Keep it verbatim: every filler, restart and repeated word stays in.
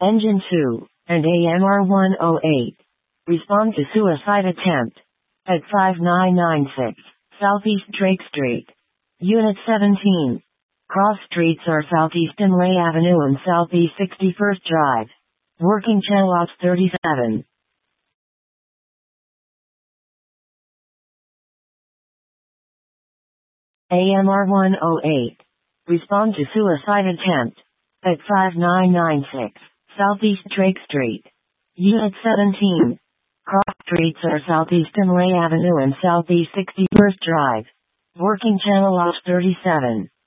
Engine two, and A M R one oh eight. Respond to suicide attempt. At five nine nine six, Southeast Drake Street. Unit seventeen. Cross streets are Southeast Inlay Avenue and Southeast sixty-first Drive. Working channel ops thirty-seven. A M R one oh eight. Respond to suicide attempt. At five nine nine six, Southeast Drake Street. Unit seventeen. Cross streets are Southeast Inlay Avenue and Southeast sixty-first Drive. Working channel ops thirty-seven.